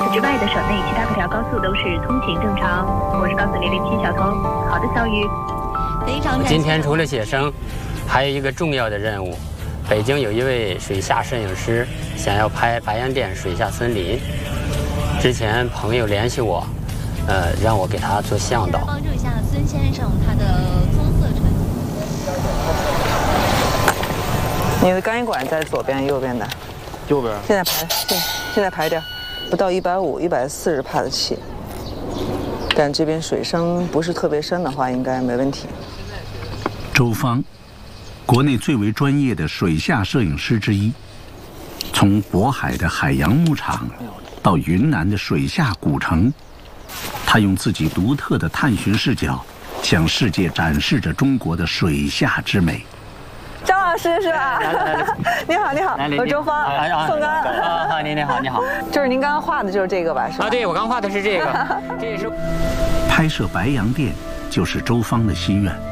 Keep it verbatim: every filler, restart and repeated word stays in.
之外的省内其他各条高速都是通行正常。我是高速零零七小彤。好的，小雨。 非常。今天除了写生，还有一个重要的任务。北京有一位水下摄影师想要拍白洋淀水下森林，之前朋友联系我，呃，让我给他做向导。帮助一下孙先生他的棕色船。 你的干音管在左边，右边的。 右边。 现在排，现现在排点，不到一百五，一百四十帕的气。但这边水深不是特别深的话，应该没问题。 周芳，国内最为专业的水下摄影师之一。从渤海的海洋牧场到云南的水下古城，他用自己独特的探寻视角，向世界展示着中国的水下之美。 张老师是吧？你好，你好，我周芳，宋刚。 啊，好，您您好，你好。 就是您刚刚画的就是这个吧？是吧？ 啊，对，我刚画的是这个，这也是。 拍摄白洋淀就是周芳的心愿。